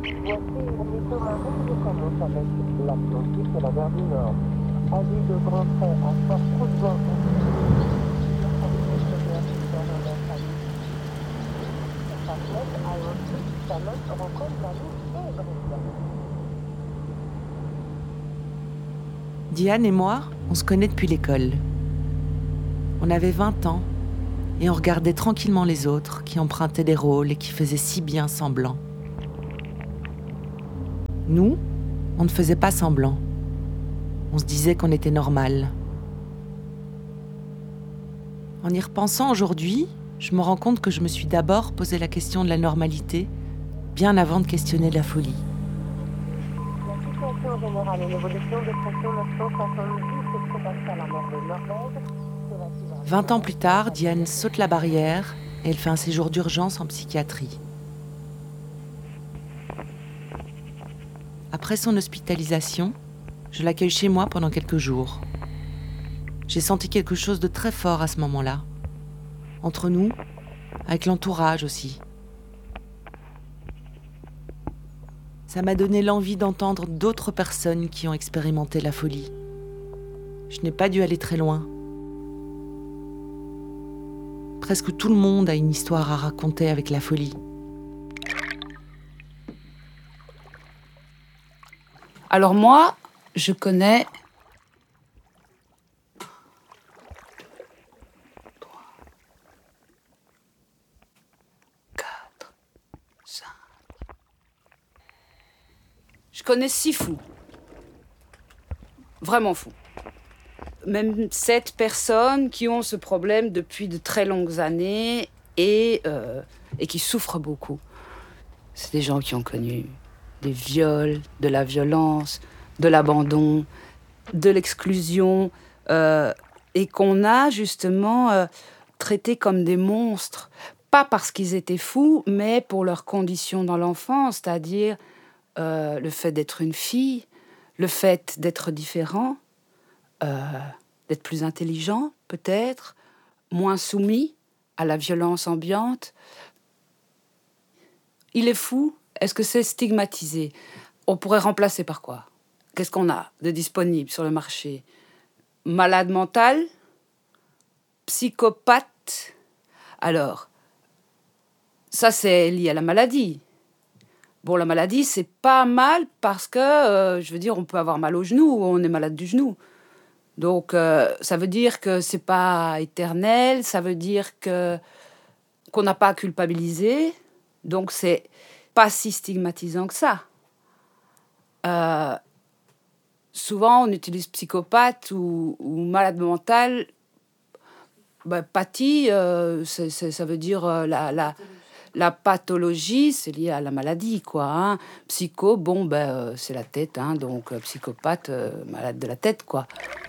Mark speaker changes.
Speaker 1: Voici une marron de commence avec l'Atlantique et la mer du Nord. Avis de grand trait à fort coup de vent.
Speaker 2: Diane et moi, on se connaît depuis l'école. On avait 20 ans et on regardait tranquillement les autres qui empruntaient des rôles et qui faisaient si bien semblant. Nous, on ne faisait pas semblant. On se disait qu'on était normal. En y repensant aujourd'hui, je me rends compte que je me suis d'abord posé la question de la normalité, bien avant de questionner la folie.
Speaker 1: La situation générale et l'évolution de pression 970 hectopascales à mer de Norvège.
Speaker 2: 20 ans plus tard, Diane saute la barrière et elle fait un séjour d'urgence en psychiatrie. Après son hospitalisation, je l'accueille chez moi pendant quelques jours. J'ai senti quelque chose de très fort à ce moment-là. Entre nous, avec l'entourage aussi. Ça m'a donné l'envie d'entendre d'autres personnes qui ont expérimenté la folie. Je n'ai pas dû aller très loin. Presque tout le monde a une histoire à raconter avec la folie.
Speaker 3: Alors moi, je connais 5. Je connais 6 fous. Vraiment fous. Même 7 personnes qui ont ce problème depuis de très longues années et qui souffrent beaucoup. C'est des gens qui ont connu des viols, de la violence, de l'abandon, de l'exclusion, et qu'on a justement traités comme des monstres. Pas parce qu'ils étaient fous, mais pour leurs conditions dans l'enfance, c'est-à-dire le fait d'être une fille, le fait d'être différent, d'être plus intelligent peut-être, moins soumis à la violence ambiante. Il est fou. Est-ce que c'est stigmatisé? On pourrait remplacer par quoi? Qu'est-ce qu'on a de disponible sur le marché? Malade mental? Psychopathe? Alors, ça c'est lié à la maladie. Bon, la maladie, c'est pas mal parce que, je veux dire, on peut avoir mal au genou, on est malade du genou. Donc, ça veut dire que c'est pas éternel, ça veut dire qu'on n'a pas à culpabiliser. Donc, c'est pas si stigmatisant que ça. Souvent, on utilise psychopathe ou malade mental. Pathie, ça veut dire la pathologie, c'est lié à la maladie, quoi. Hein. Psycho, c'est la tête, hein, donc psychopathe, malade de la tête, quoi.